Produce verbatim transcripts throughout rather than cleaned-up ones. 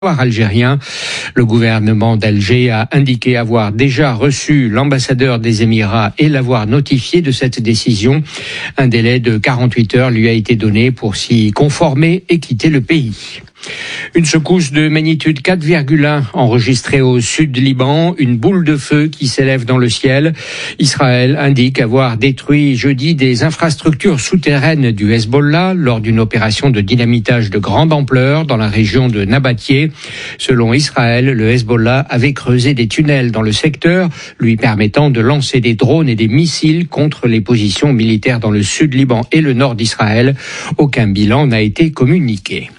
algérien. Le gouvernement d'Alger a indiqué avoir déjà reçu l'ambassadeur des Émirats et l'avoir notifié de cette décision. Un délai de quarante-huit heures lui a été donné pour s'y conformer et quitter le pays. Une secousse de magnitude quatre virgule un enregistrée au sud du Liban, une boule de feu qui s'élève dans le ciel. Israël indique avoir détruit jeudi des infrastructures souterraines du Hezbollah lors d'une opération de dynamitage de grande ampleur dans la région de Nabatieh. Selon Israël, le Hezbollah avait creusé des tunnels dans le secteur, lui permettant de lancer des drones et des missiles contre les positions militaires dans le sud Liban et le nord d'Israël. Aucun bilan n'a été communiqué.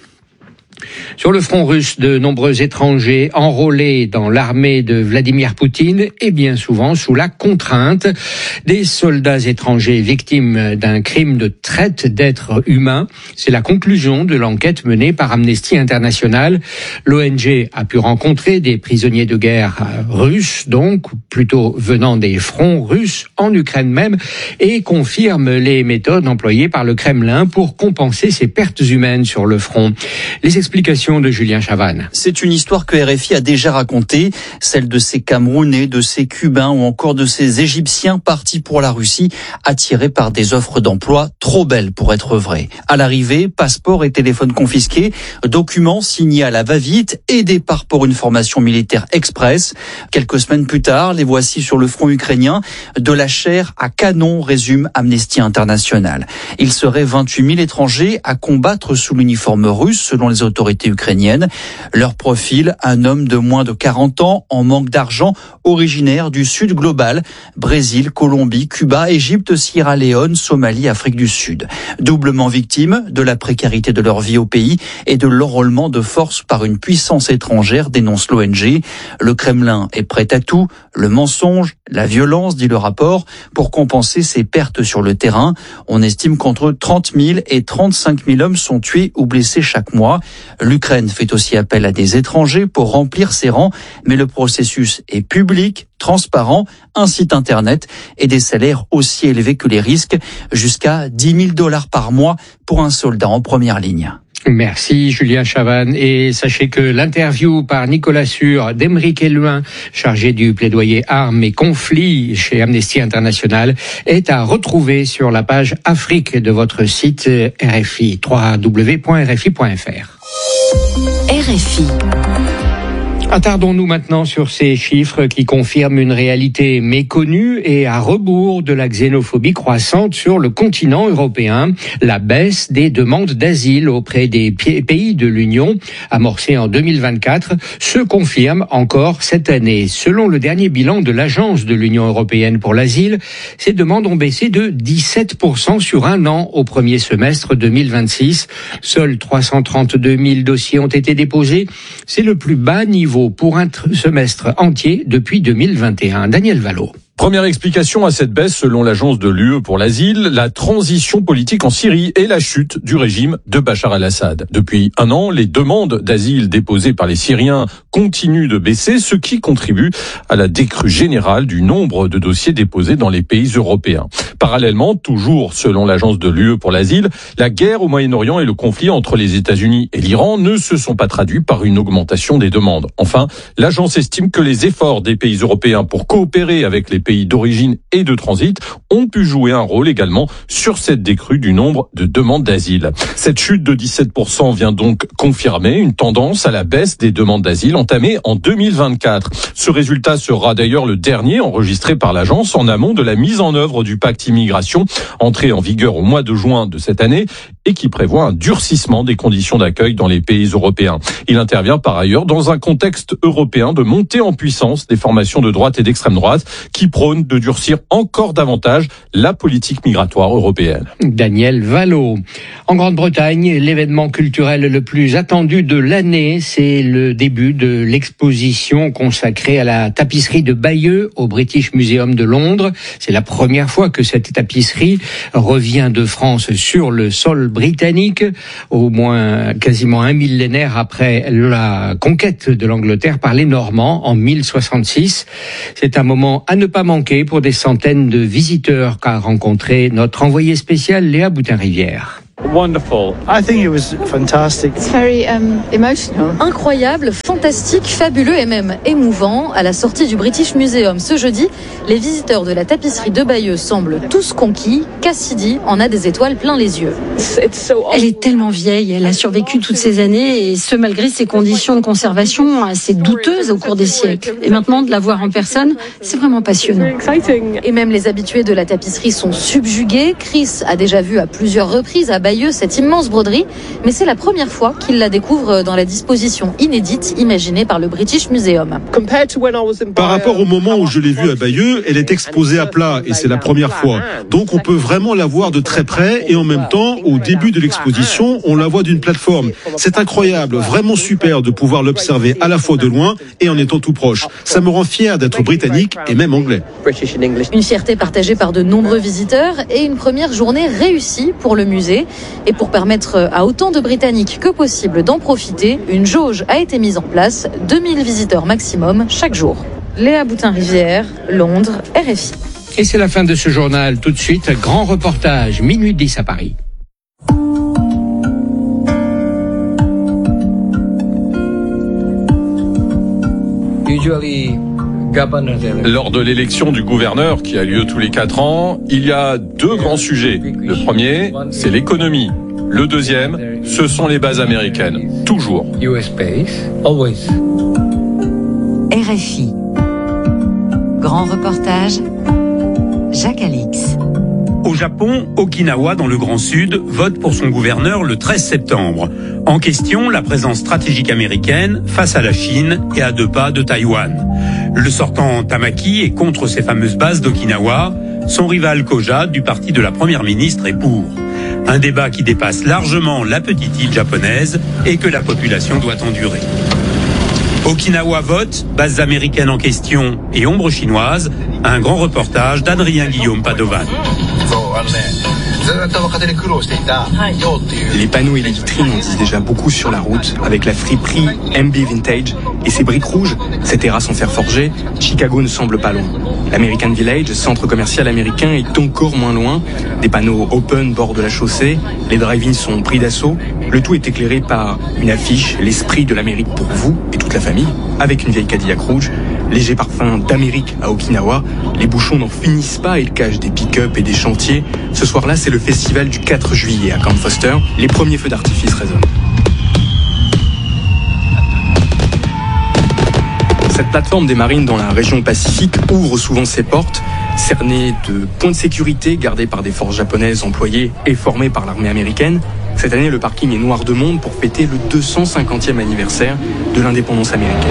Sur le front russe, de nombreux étrangers enrôlés dans l'armée de Vladimir Poutine et bien souvent sous la contrainte. Des soldats étrangers victimes d'un crime de traite d'êtres humains. C'est la conclusion de l'enquête menée par Amnesty International. L'O N G a pu rencontrer des prisonniers de guerre russes, donc plutôt venant des fronts russes en Ukraine même, et confirme les méthodes employées par le Kremlin pour compenser ces pertes humaines sur le front. Les explications de Julien Chavannes. C'est une histoire que R F I a déjà racontée, celle de ces Camerounais, de ces Cubains ou encore de ces Égyptiens partis pour la Russie, attirés par des offres d'emploi trop belles pour être vraies. À l'arrivée, passeport et téléphone confisqués, documents signés à la va-vite et départ pour une formation militaire express. Quelques semaines plus tard, les voici sur le front ukrainien, de la chair à canon, résume Amnesty International. Il serait vingt-huit mille étrangers à combattre sous l'uniforme russe, selon les autorités ukrainiennes. Leur profil, un homme de moins de quarante ans, en manque d'argent, originaire du sud global, Brésil, Colombie, Cuba, Égypte, Sierra Leone, Somalie, Afrique du Sud. Doublement victimes de la précarité de leur vie au pays et de l'enrôlement de force par une puissance étrangère, dénonce l'O N G. Le Kremlin est prêt à tout, le mensonge, la violence, dit le rapport, pour compenser ses pertes sur le terrain. On estime qu'entre trente mille et trente-cinq mille hommes sont tués ou blessés chaque mois. L'Ukraine fait aussi appel à des étrangers pour remplir ses rangs, mais le processus est public, transparent, un site internet et des salaires aussi élevés que les risques, jusqu'à dix mille dollars par mois pour un soldat en première ligne. Merci Julien Chavannes, et sachez que l'interview par Nicolas Sûr d'Aymeric Hélouin, chargé du plaidoyer armes et conflits chez Amnesty International, est à retrouver sur la page Afrique de votre site R F I, w w w point r f i point f r. R F I. Attardons-nous maintenant sur ces chiffres qui confirment une réalité méconnue et à rebours de la xénophobie croissante sur le continent européen. La baisse des demandes d'asile auprès des pays de l'Union, amorcée en deux mille vingt-quatre, se confirme encore cette année. Selon le dernier bilan de l'Agence de l'Union européenne pour l'asile, ces demandes ont baissé de dix-sept pour cent sur un an au premier semestre deux mille vingt-six. Seuls trois cent trente-deux mille dossiers ont été déposés. C'est le plus bas niveau pour un semestre entier depuis deux mille vingt et un. Daniel Vallot. Première explication à cette baisse, selon l'agence de l'U E pour l'asile, la transition politique en Syrie et la chute du régime de Bachar el-Assad. Depuis un an, les demandes d'asile déposées par les Syriens continuent de baisser, ce qui contribue à la décrue générale du nombre de dossiers déposés dans les pays européens. Parallèlement, toujours selon l'agence de l'U E pour l'asile, la guerre au Moyen-Orient et le conflit entre les États-Unis et l'Iran ne se sont pas traduits par une augmentation des demandes. Enfin, l'agence estime que les efforts des pays européens pour coopérer avec les pays d'origine et de transit ont pu jouer un rôle également sur cette décrue du nombre de demandes d'asile. Cette chute de dix-sept pour cent vient donc confirmer une tendance à la baisse des demandes d'asile entamée en deux mille vingt-quatre. Ce résultat sera d'ailleurs le dernier enregistré par l'agence en amont de la mise en œuvre du pacte immigration, entré en vigueur au mois de juin de cette année et qui prévoit un durcissement des conditions d'accueil dans les pays européens. Il intervient par ailleurs dans un contexte européen de montée en puissance des formations de droite et d'extrême droite qui prônent de durcir encore davantage la politique migratoire européenne. Daniel Vallot. En Grande-Bretagne, l'événement culturel le plus attendu de l'année, c'est le début de l'exposition consacrée à la tapisserie de Bayeux au British Museum de Londres. C'est la première fois que cette tapisserie revient de France sur le sol britannique, au moins quasiment un millénaire après la conquête de l'Angleterre par les Normands en mille soixante-six. C'est un moment à ne pas manquer pour des centaines de visiteurs qu'a rencontré notre envoyé spécial Léa Boutin-Rivière. Wonderful. I think it was fantastic. It's very um, emotional. Incroyable, fantastique, fabuleux et même émouvant. À la sortie du British Museum ce jeudi, les visiteurs de la tapisserie de Bayeux semblent tous conquis. Cassidy en a des étoiles plein les yeux. Elle est tellement vieille, elle a survécu toutes ces années et ce malgré ses conditions de conservation assez douteuses au cours des siècles. Et maintenant de la voir en personne, c'est vraiment passionnant. Et même les habitués de la tapisserie sont subjugués. Chris a déjà vu à plusieurs reprises à Bayeux cette immense broderie, mais c'est la première fois qu'il la découvre dans la disposition inédite imaginée par le British Museum. Par rapport au moment où je l'ai vue à Bayeux, elle est exposée à plat et c'est la première fois. Donc on peut vraiment la voir de très près et en même temps, au début de l'exposition, on la voit d'une plateforme. C'est incroyable, vraiment super de pouvoir l'observer à la fois de loin et en étant tout proche. Ça me rend fier d'être britannique et même anglais. Une fierté partagée par de nombreux visiteurs et une première journée réussie pour le musée. Et pour permettre à autant de Britanniques que possible d'en profiter, une jauge a été mise en place, deux mille visiteurs maximum chaque jour. Léa Boutin-Rivière, Londres, R F I. Et c'est la fin de ce journal. Tout de suite, grand reportage, minuit dix à Paris. Usually... Lors de l'élection du gouverneur qui a lieu tous les quatre ans, il y a deux grands sujets. Le premier, c'est l'économie. Le deuxième, ce sont les bases américaines. Toujours. U S base, always. R F I. Grand reportage, Jacques Alix. Au Japon, Okinawa, dans le Grand Sud, vote pour son gouverneur le treize septembre. En question, la présence stratégique américaine face à la Chine et à deux pas de Taïwan. Le sortant Tamaki est contre ces fameuses bases d'Okinawa. Son rival Koja, du parti de la première ministre, est pour. Un débat qui dépasse largement la petite île japonaise et que la population doit endurer. Okinawa vote, bases américaines en question et ombre chinoise. Un grand reportage d'Adrien Guillaume Padovan. Les panneaux et les vitrines en disent déjà beaucoup sur la route, avec la friperie M B Vintage et ses briques rouges, ces terrasses en fer forgé. Chicago ne semble pas loin. L'American Village, centre commercial américain, est encore moins loin. Des panneaux open bord de la chaussée, les drive-ins sont pris d'assaut. Le tout est éclairé par une affiche, l'esprit de l'Amérique pour vous et toute la famille, avec une vieille Cadillac rouge. Léger parfum d'Amérique à Okinawa. Les bouchons n'en finissent pas, ils cachent des pick-up et des chantiers. Ce soir-là, c'est le festival du quatre juillet à Camp Foster. Les premiers feux d'artifice résonnent. Cette plateforme des marines dans la région Pacifique ouvre souvent ses portes, cernée de points de sécurité gardés par des forces japonaises employées et formées par l'armée américaine. Cette année, le parking est noir de monde pour fêter le deux cent cinquantième anniversaire de l'indépendance américaine.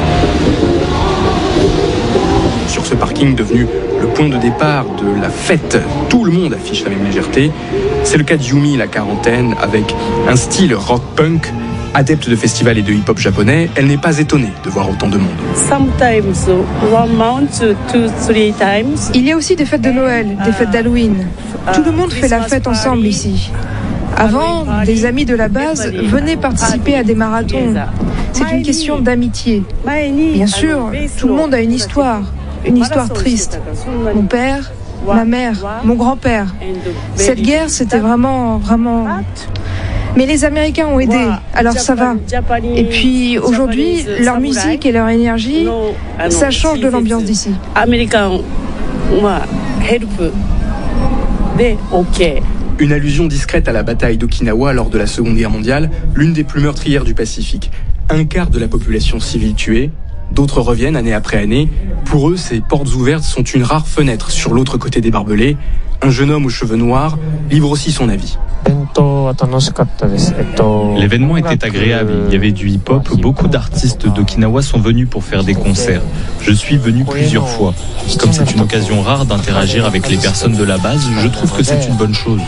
Sur ce parking devenu le point de départ de la fête, tout le monde affiche la même légèreté. C'est le cas de Yumi, la quarantaine, avec un style rock-punk. Adepte de festivals et de hip-hop japonais, elle n'est pas étonnée de voir autant de monde. Il y a aussi des fêtes de Noël, des fêtes d'Halloween. Tout le monde fait la fête ensemble ici. Avant, des amis de la base venaient participer à des marathons. C'est une question d'amitié. Bien sûr, tout le monde a une histoire, une histoire triste. Mon père, ma mère, mon grand-père. Cette guerre, c'était vraiment, vraiment... Mais les Américains ont aidé, alors ça va. Et puis aujourd'hui, leur musique et leur énergie, ça change de l'ambiance d'ici. Une allusion discrète à la bataille d'Okinawa lors de la Seconde Guerre mondiale, l'une des plus meurtrières du Pacifique. Un quart de la population civile tuée, d'autres reviennent année après année. Pour eux, ces portes ouvertes sont une rare fenêtre sur l'autre côté des barbelés. Un jeune homme aux cheveux noirs livre aussi son avis. L'événement était agréable, il y avait du hip-hop, beaucoup d'artistes d'Okinawa sont venus pour faire des concerts. Je suis venu plusieurs fois. Comme c'est une occasion rare d'interagir avec les personnes de la base, je trouve que c'est une bonne chose.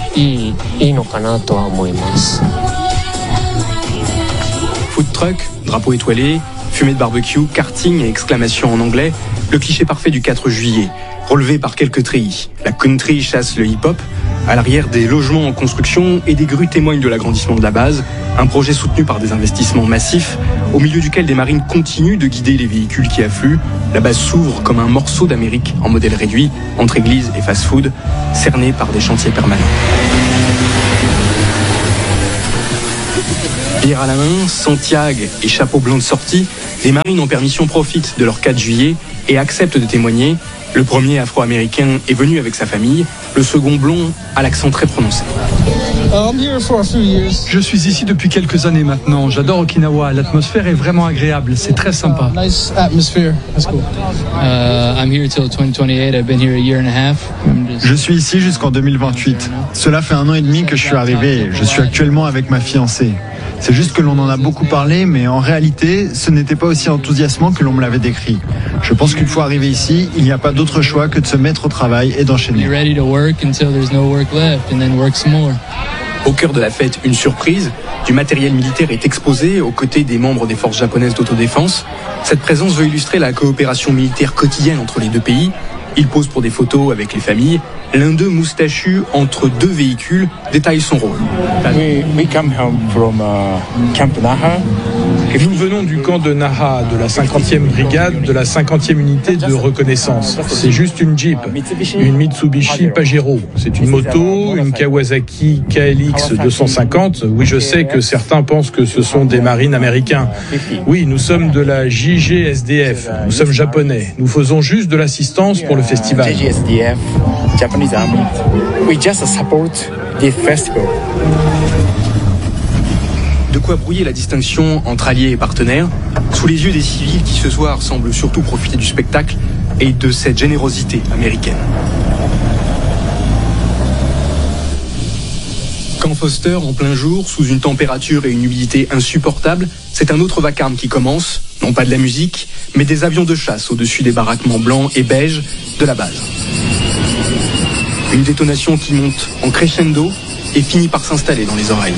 Food truck, drapeau étoilé, fumée de barbecue, karting et exclamations en anglais, le cliché parfait du quatre juillet, relevé par quelques treillis. La country chasse le hip-hop. À l'arrière, des logements en construction et des grues témoignent de l'agrandissement de la base, un projet soutenu par des investissements massifs, au milieu duquel des marines continuent de guider les véhicules qui affluent. La base s'ouvre comme un morceau d'Amérique en modèle réduit, entre église et fast-food, cerné par des chantiers permanents. Bière à la main, Santiago et chapeau blanc de sortie, les Marines en permission profitent de leur quatre juillet et acceptent de témoigner. Le premier afro-américain est venu avec sa famille, le second blond a l'accent très prononcé. Je suis ici depuis quelques années maintenant. J'adore Okinawa. L'atmosphère est vraiment agréable. C'est très sympa. Je suis ici jusqu'en deux mille vingt-huit. Cela fait un an et demi que je suis arrivé. Je suis actuellement avec ma fiancée. C'est juste que l'on en a beaucoup parlé, mais en réalité, ce n'était pas aussi enthousiasmant que l'on me l'avait décrit. Je pense qu'une fois arrivé ici, il n'y a pas d'autre choix que de se mettre au travail et d'enchaîner. Au cœur de la fête, une surprise. Du matériel militaire est exposé aux côtés des membres des forces japonaises d'autodéfense. Cette présence veut illustrer la coopération militaire quotidienne entre les deux pays. Il pose pour des photos avec les familles. L'un d'eux, moustachu, entre deux véhicules, détaille son rôle. Nous venons du camp de Naha, de la cinquantième brigade, de la cinquantième unité de reconnaissance. C'est juste une Jeep, une Mitsubishi Pajero. C'est une moto, une Kawasaki K L X deux cent cinquante. Oui, je sais que certains pensent que ce sont des marines américains. Oui, nous sommes de la J G S D F. Nous sommes japonais. Nous faisons juste de l'assistance pour le festival. Japanese Army. We just support this festival. De quoi brouiller la distinction entre alliés et partenaires, sous les yeux des civils qui ce soir semblent surtout profiter du spectacle et de cette générosité américaine. Camp Foster en plein jour, sous une température et une humidité insupportables, c'est un autre vacarme qui commence, non pas de la musique, mais des avions de chasse au-dessus des baraquements blancs et beiges de la base. Une détonation qui monte en crescendo et finit par s'installer dans les oreilles.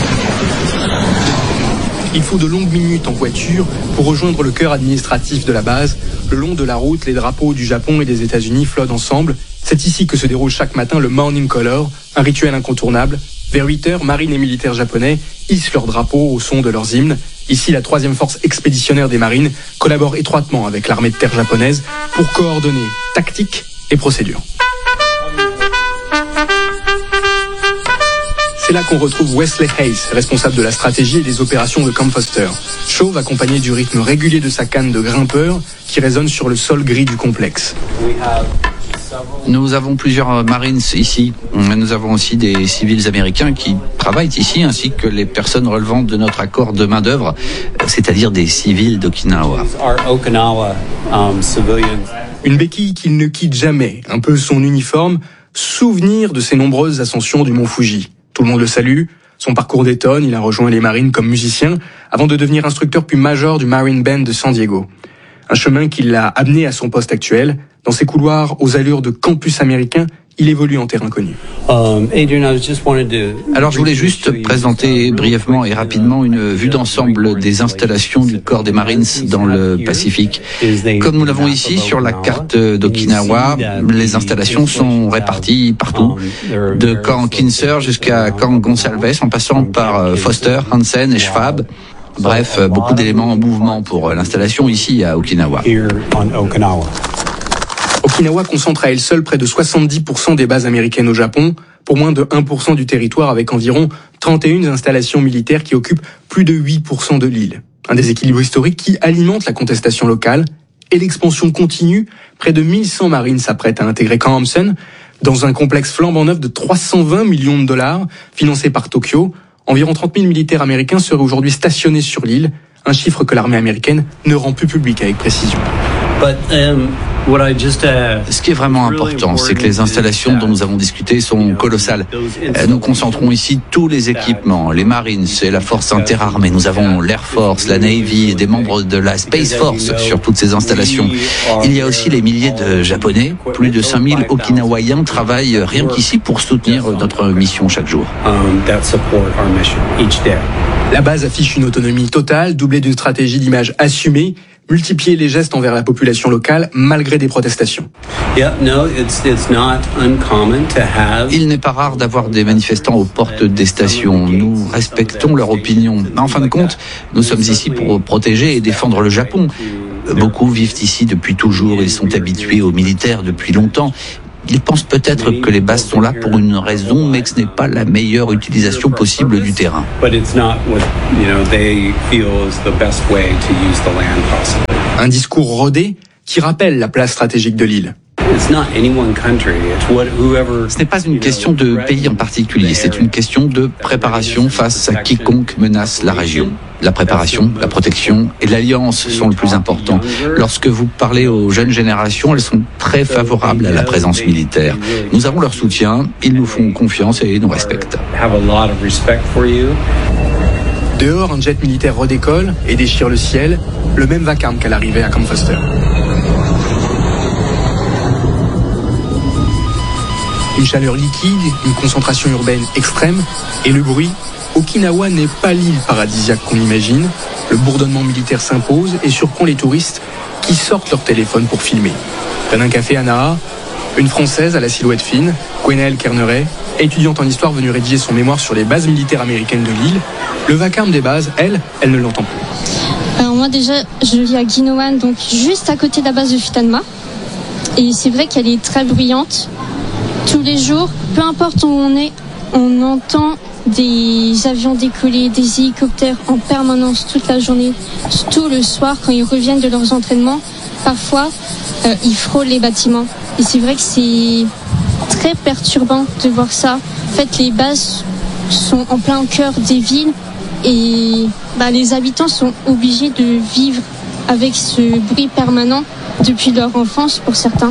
Il faut de longues minutes en voiture pour rejoindre le cœur administratif de la base. Le long de la route, les drapeaux du Japon et des États-Unis flottent ensemble. C'est ici que se déroule chaque matin le Morning Color, un rituel incontournable. Vers huit heures, marines et militaires japonais hissent leurs drapeaux au son de leurs hymnes. Ici, la troisième force expéditionnaire des marines collabore étroitement avec l'armée de terre japonaise pour coordonner tactique et procédure. C'est là qu'on retrouve Wesley Hayes, responsable de la stratégie et des opérations de Camp Foster. Chauve, accompagné du rythme régulier de sa canne de grimpeur qui résonne sur le sol gris du complexe. Nous avons plusieurs Marines ici. Nous avons aussi des civils américains qui travaillent ici, ainsi que les personnes relevant de notre accord de main-d'œuvre, c'est-à-dire des civils d'Okinawa. Une béquille qu'il ne quitte jamais, un peu son uniforme, souvenir de ses nombreuses ascensions du mont Fuji. Tout le monde le salue. Son parcours détonne, il a rejoint les Marines comme musicien avant de devenir instructeur puis major du Marine Band de San Diego. Un chemin qui l'a amené à son poste actuel. Dans ses couloirs aux allures de campus américain, il évolue en terrain connu. Alors je voulais juste présenter brièvement et rapidement une vue d'ensemble des installations du corps des Marines dans le Pacifique. Comme nous l'avons ici sur la carte d'Okinawa, les installations sont réparties partout, de camp Kinser jusqu'à camp Gonsalves, en passant par Foster, Hansen et Schwab. Bref, beaucoup d'éléments en mouvement pour l'installation ici à Okinawa. Okinawa concentre à elle seule près de soixante-dix pour cent des bases américaines au Japon, pour moins de un pour cent du territoire, avec environ trente et une installations militaires qui occupent plus de huit pour cent de l'île. Un déséquilibre historique qui alimente la contestation locale et l'expansion continue. Près de mille cent marines s'apprêtent à intégrer Camp Hampson dans un complexe flambant neuf de trois cent vingt millions de dollars, financé par Tokyo. Environ trente mille militaires américains seraient aujourd'hui stationnés sur l'île, un chiffre que l'armée américaine ne rend plus public avec précision. Ce qui est vraiment important, c'est que les installations dont nous avons discuté sont colossales. Nous concentrons ici tous les équipements, les Marines et la force interarmée. Nous avons l'Air Force, la Navy et des membres de la Space Force sur toutes ces installations. Il y a aussi les milliers de Japonais. Plus de cinq mille Okinawaïens travaillent rien qu'ici pour soutenir notre mission chaque jour. La base affiche une autonomie totale, doublée d'une stratégie d'image assumée, multiplier les gestes envers la population locale malgré des protestations. Il n'est pas rare d'avoir des manifestants aux portes des stations. Nous respectons leur opinion. En fin de compte, nous sommes ici pour protéger et défendre le Japon. Beaucoup vivent ici depuis toujours, ils sont habitués aux militaires depuis longtemps. Ils pensent peut-être que les bases sont là pour une raison, mais que ce n'est pas la meilleure utilisation possible du terrain. Un discours rodé qui rappelle la place stratégique de l'île. Ce n'est pas une question de pays en particulier, c'est une question de préparation face à quiconque menace la région. La préparation, la protection et l'alliance sont le plus important. Lorsque vous parlez aux jeunes générations, elles sont très favorables à la présence militaire. Nous avons leur soutien, ils nous font confiance et nous respectent. Dehors, un jet militaire redécolle et déchire le ciel, le même vacarme qu'à l'arrivée à Camp Foster. Une chaleur liquide, une concentration urbaine extrême et le bruit. Okinawa n'est pas l'île paradisiaque qu'on imagine. Le bourdonnement militaire s'impose et surprend les touristes qui sortent leur téléphone pour filmer. Près d'un café à Naha, une Française à la silhouette fine, Gwenaëlle Kerneret, étudiante en histoire venue rédiger son mémoire sur les bases militaires américaines de l'île. Le vacarme des bases, elle, elle ne l'entend plus. Alors moi déjà, je vis à Ginowan, donc juste à côté de la base de Futenma. Et c'est vrai qu'elle est très bruyante. Tous les jours, peu importe où on est, on entend des avions décoller, des hélicoptères en permanence toute la journée, surtout le soir quand ils reviennent de leurs entraînements. Parfois, euh, ils frôlent les bâtiments. Et c'est vrai que c'est très perturbant de voir ça. En fait, les bases sont en plein cœur des villes et bah, les habitants sont obligés de vivre avec ce bruit permanent depuis leur enfance pour certains.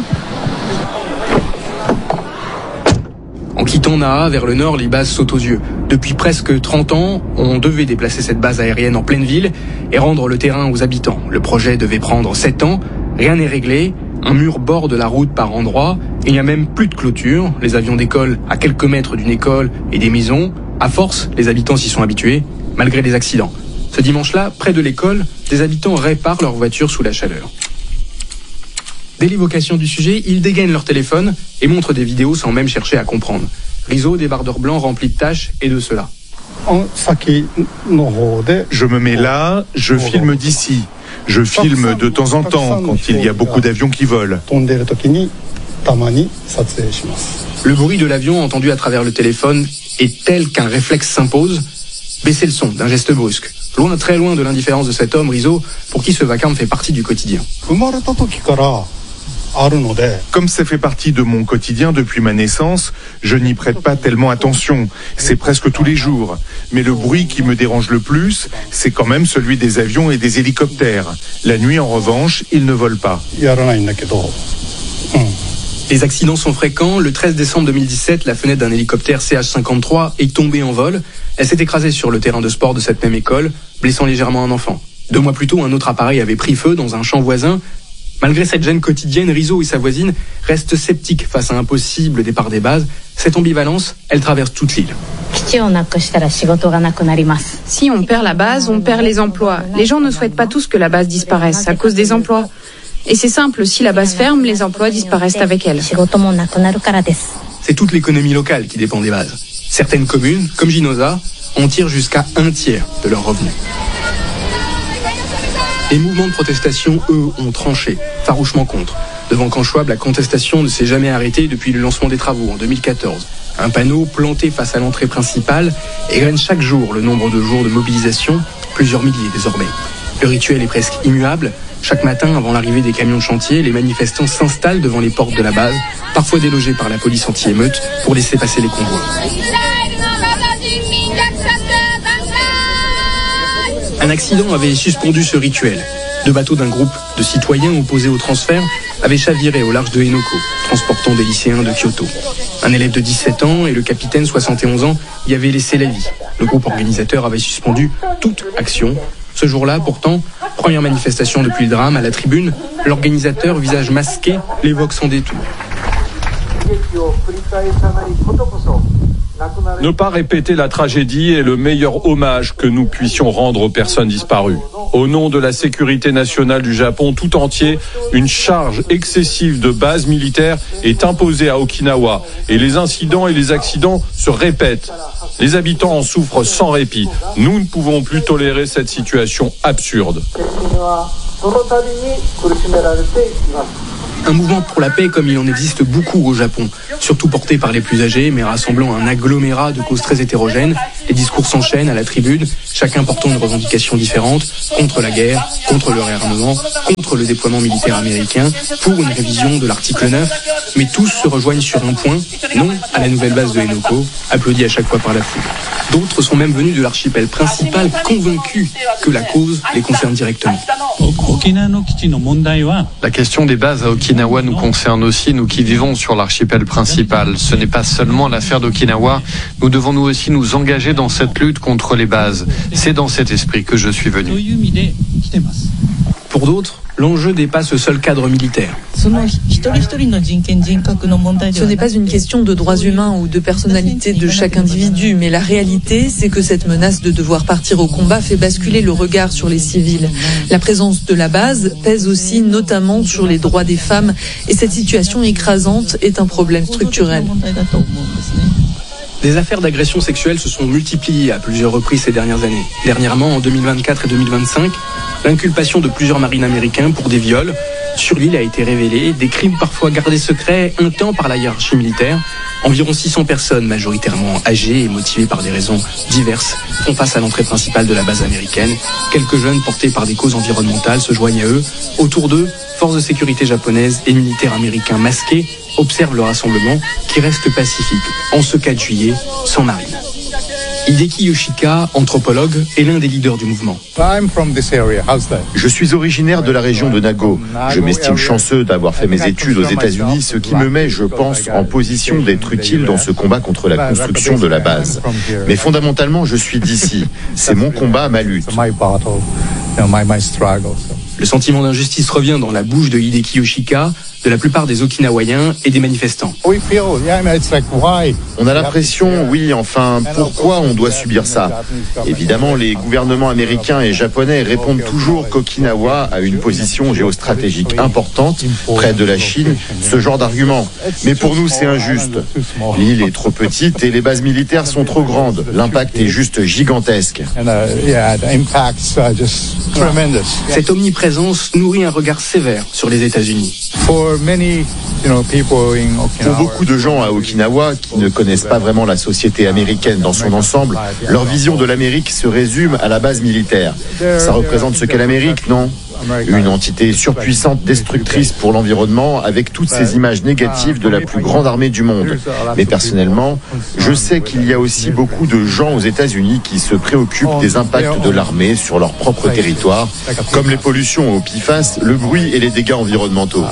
En quittant Naha vers le nord, les bases sautent aux yeux. Depuis presque trente ans, on devait déplacer cette base aérienne en pleine ville et rendre le terrain aux habitants. Le projet devait prendre sept ans, rien n'est réglé, un mur borde la route par endroits, il n'y a même plus de clôture, les avions décollent à quelques mètres d'une école et des maisons. À force, les habitants s'y sont habitués, malgré les accidents. Ce dimanche-là, près de l'école, des habitants réparent leur voiture sous la chaleur. Dès l'évocation du sujet, ils dégainent leur téléphone et montrent des vidéos sans même chercher à comprendre. Rizzo, débardeur blanc rempli de tâches et de cela. Je me mets là, je filme d'ici. Je filme de temps en temps quand il y a beaucoup d'avions qui volent. Le bruit de l'avion entendu à travers le téléphone est tel qu'un réflexe s'impose. Baisser le son d'un geste brusque. Loin, très loin de l'indifférence de cet homme, Rizzo, pour qui ce vacarme fait partie du quotidien. Comme ça fait partie de mon quotidien depuis ma naissance, je n'y prête pas tellement attention. C'est presque tous les jours. Mais le bruit qui me dérange le plus, c'est quand même celui des avions et des hélicoptères. La nuit, en revanche, ils ne volent pas. Les accidents sont fréquents. Le treize décembre deux mille dix-sept, la fenêtre d'un hélicoptère C H cinquante-trois est tombée en vol. Elle s'est écrasée sur le terrain de sport de cette même école, blessant légèrement un enfant. Deux mois plus tôt, un autre appareil avait pris feu dans un champ voisin. Malgré cette gêne quotidienne, Rizzo et sa voisine restent sceptiques face à un possible départ des bases. Cette ambivalence, elle traverse toute l'île. Si on perd la base, on perd les emplois. Les gens ne souhaitent pas tous que la base disparaisse à cause des emplois. Et c'est simple, si la base ferme, les emplois disparaissent avec elle. C'est toute l'économie locale qui dépend des bases. Certaines communes, comme Ginoza, en tirent jusqu'à un tiers de leurs revenus. Les mouvements de protestation, eux, ont tranché, farouchement contre. Devant Camp Schwab, la contestation ne s'est jamais arrêtée depuis le lancement des travaux en deux mille quatorze. Un panneau planté face à l'entrée principale égrène chaque jour le nombre de jours de mobilisation, plusieurs milliers désormais. Le rituel est presque immuable. Chaque matin, avant l'arrivée des camions de chantier, les manifestants s'installent devant les portes de la base, parfois délogés par la police anti-émeute, pour laisser passer les convois. Un accident avait suspendu ce rituel. Deux bateaux d'un groupe de citoyens opposés au transfert avaient chaviré au large de Henoko, transportant des lycéens de Kyoto. Un élève de dix-sept ans et le capitaine, soixante et onze ans, y avaient laissé la vie. Le groupe organisateur avait suspendu toute action. Ce jour-là, pourtant, première manifestation depuis le drame, à la tribune, l'organisateur, visage masqué, l'évoque sans détour. Ne pas répéter la tragédie est le meilleur hommage que nous puissions rendre aux personnes disparues. Au nom de la sécurité nationale du Japon tout entier, une charge excessive de bases militaires est imposée à Okinawa et les incidents et les accidents se répètent. Les habitants en souffrent sans répit. Nous ne pouvons plus tolérer cette situation absurde. Un mouvement pour la paix comme il en existe beaucoup au Japon, surtout porté par les plus âgés, mais rassemblant un agglomérat de causes très hétérogènes. Les discours s'enchaînent à la tribune, chacun portant une revendication différente, contre la guerre, contre le réarmement, contre le déploiement militaire américain, pour une révision de l'article neuf. Mais tous se rejoignent sur un point, non à la nouvelle base de Henoko, applaudie à chaque fois par la foule. D'autres sont même venus de l'archipel principal, convaincus que la cause les concerne directement. La question des bases à Okinawa nous concerne aussi, nous qui vivons sur l'archipel principal. Ce n'est pas seulement l'affaire d'Okinawa, nous devons nous aussi nous engager dans cette lutte contre les bases. C'est dans cet esprit que je suis venu. Pour d'autres, l'enjeu dépasse le seul cadre militaire. Ce n'est pas une question de droits humains ou de personnalité de chaque individu, mais la réalité, c'est que cette menace de devoir partir au combat fait basculer le regard sur les civils. La présence de la base pèse aussi notamment sur les droits des femmes, et cette situation écrasante est un problème structurel. Des affaires d'agression sexuelle se sont multipliées à plusieurs reprises ces dernières années. Dernièrement, en deux mille vingt-quatre et deux mille vingt-cinq, l'inculpation de plusieurs marines américains pour des viols sur l'île a été révélée, des crimes parfois gardés secrets un temps par la hiérarchie militaire. Environ six cents personnes, majoritairement âgées et motivées par des raisons diverses, font face à l'entrée principale de la base américaine. Quelques jeunes portés par des causes environnementales se joignent à eux. Autour d'eux, forces de sécurité japonaises et militaires américains masqués observent le rassemblement qui reste pacifique en ce quatre juillet sans marine. Hideki Yoshika, anthropologue, est l'un des leaders du mouvement. Je suis originaire de la région de Nago. Je m'estime chanceux d'avoir fait mes études aux États-Unis, ce qui me met, je pense, en position d'être utile dans ce combat contre la construction de la base. Mais fondamentalement, je suis d'ici. C'est mon combat, ma lutte. Le sentiment d'injustice revient dans la bouche de Hideki Yoshika, de la plupart des Okinawaïens et des manifestants. On a l'impression, oui, enfin, pourquoi on doit subir ça? Évidemment, les gouvernements américains et japonais répondent toujours qu'Okinawa a une position géostratégique importante, près de la Chine, ce genre d'argument. Mais pour nous, c'est injuste. L'île est trop petite et les bases militaires sont trop grandes. L'impact est juste gigantesque. Cette omniprésence nourrit un regard sévère sur les États-Unis. Pour beaucoup de gens à Okinawa qui ne connaissent pas vraiment la société américaine dans son ensemble, leur vision de l'Amérique se résume à la base militaire. Ça représente ce qu'est l'Amérique, non ? Une entité surpuissante, destructrice pour l'environnement, avec toutes ces images négatives de la plus grande armée du monde. Mais personnellement, je sais qu'il y a aussi beaucoup de gens aux États-Unis qui se préoccupent des impacts de l'armée sur leur propre territoire, comme les pollutions au P F A S, le bruit et les dégâts environnementaux.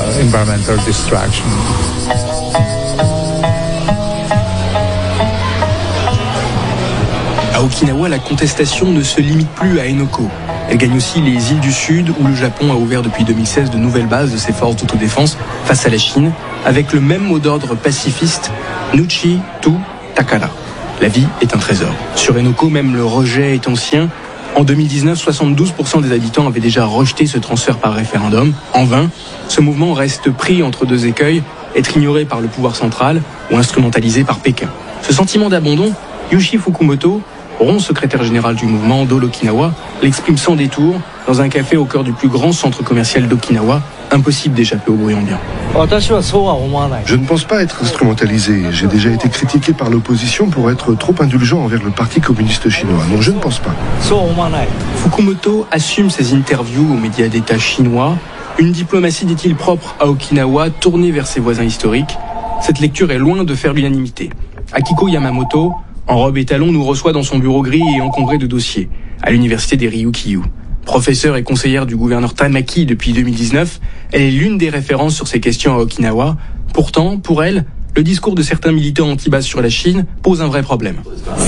À Okinawa, la contestation ne se limite plus à Henoko. Elle gagne aussi les îles du Sud, où le Japon a ouvert depuis deux mille seize de nouvelles bases de ses forces d'autodéfense face à la Chine, avec le même mot d'ordre pacifiste, Nuchi tu Takara. La vie est un trésor. Sur Henoko, même le rejet est ancien. En deux mille dix-neuf, soixante-douze pour cent des habitants avaient déjà rejeté ce transfert par référendum. En vain, ce mouvement reste pris entre deux écueils, être ignoré par le pouvoir central ou instrumentalisé par Pékin. Ce sentiment d'abandon, Yoshi Fukumoto, rond secrétaire général du mouvement d'All Okinawa, l'exprime sans détour dans un café au cœur du plus grand centre commercial d'Okinawa. Impossible d'échapper au bruit ambiant. Je ne pense pas être instrumentalisé. J'ai déjà été critiqué par l'opposition pour être trop indulgent envers le Parti communiste chinois. Donc je ne pense pas. Fukumoto assume ses interviews aux médias d'État chinois. Une diplomatie, dit-il, propre à Okinawa, tournée vers ses voisins historiques. Cette lecture est loin de faire l'unanimité. Akiko Yamamoto, en robe et talons, nous reçoit dans son bureau gris et encombré de dossiers, à l'université des Ryukyu. Professeure et conseillère du gouverneur Tamaki depuis deux mille dix-neuf, elle est l'une des références sur ces questions à Okinawa. Pourtant, pour elle, le discours de certains militants anti-base sur la Chine pose un vrai problème.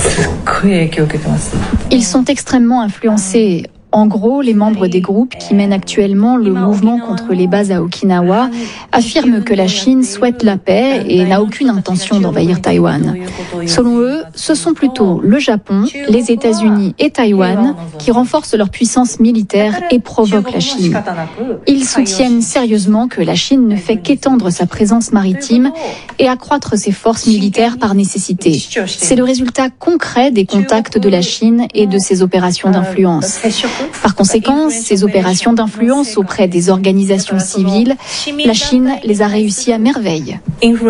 Ils sont extrêmement influencés. En gros, les membres des groupes qui mènent actuellement le mouvement contre les bases à Okinawa affirment que la Chine souhaite la paix et n'a aucune intention d'envahir Taïwan. Selon eux, ce sont plutôt le Japon, les États-Unis et Taïwan qui renforcent leur puissance militaire et provoquent la Chine. Ils soutiennent sérieusement que la Chine ne fait qu'étendre sa présence maritime et accroître ses forces militaires par nécessité. C'est le résultat concret des contacts de la Chine et de ses opérations d'influence. Par conséquent, ces opérations d'influence auprès des organisations civiles, la Chine les a réussies à merveille.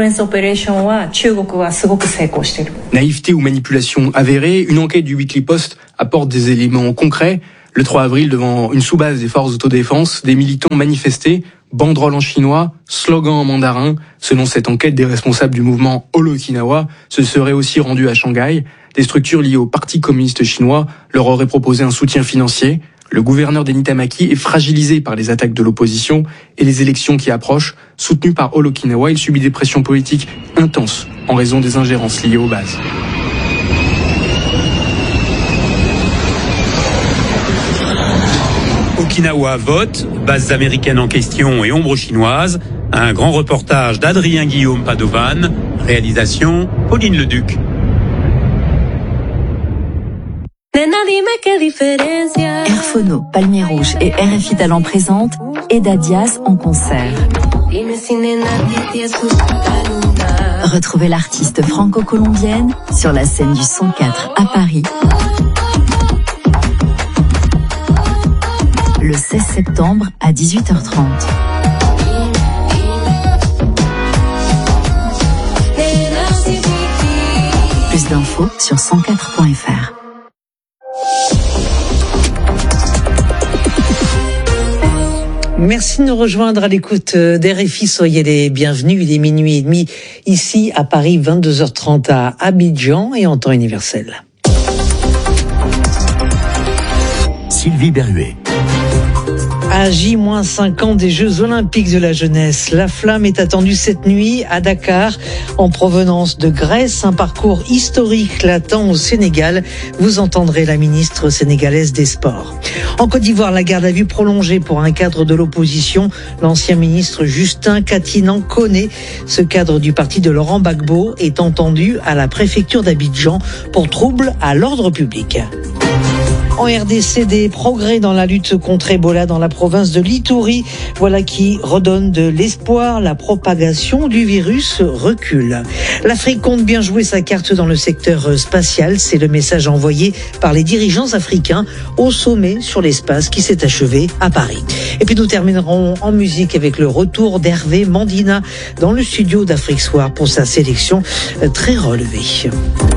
Naïveté ou manipulation avérée, une enquête du Weekly Post apporte des éléments concrets. Le trois avril, devant une sous-base des forces d'autodéfense, des militants manifestaient, banderoles en chinois, slogans en mandarin. Selon cette enquête, des responsables du mouvement All-Okinawa se seraient aussi rendus à Shanghai. Des structures liées au Parti communiste chinois leur auraient proposé un soutien financier. Le gouverneur d'Enitamaki est fragilisé par les attaques de l'opposition et les élections qui approchent. Soutenu par All-Okinawa, il subit des pressions politiques intenses en raison des ingérences liées aux bases. Okinawa vote, bases américaines en question et ombre chinoise. Un grand reportage d'Adrien Guillaume Padovan. Réalisation Pauline Leduc. Airphono, Palmier Rouge et R F I Talent présentent Eda Diaz en concert. Retrouvez l'artiste franco-colombienne sur la scène du cent quatre à Paris le seize septembre à dix-huit heures trente. Plus d'infos sur cent quatre point F R. Merci de nous rejoindre à l'écoute d'R F I. Soyez les bienvenus. Il est minuit et demi ici à Paris, vingt-deux heures trente à Abidjan et en temps universel. Sylvie Berruet. À J cinq ans des Jeux Olympiques de la jeunesse, la flamme est attendue cette nuit à Dakar, en provenance de Grèce, un parcours historique l'attend au Sénégal. Vous entendrez la ministre sénégalaise des Sports. En Côte d'Ivoire, la garde à vue prolongée pour un cadre de l'opposition, l'ancien ministre Justin Katinan Koné. Ce cadre du parti de Laurent Gbagbo est entendu à la préfecture d'Abidjan pour trouble à l'ordre public. En R D C, des progrès dans la lutte contre Ebola dans la province de l'Ituri. Voilà qui redonne de l'espoir. La propagation du virus recule. L'Afrique compte bien jouer sa carte dans le secteur spatial. C'est le message envoyé par les dirigeants africains au sommet sur l'espace qui s'est achevé à Paris. Et puis nous terminerons en musique avec le retour d'Hervé Mandina dans le studio d'Afrique Soir pour sa sélection très relevée.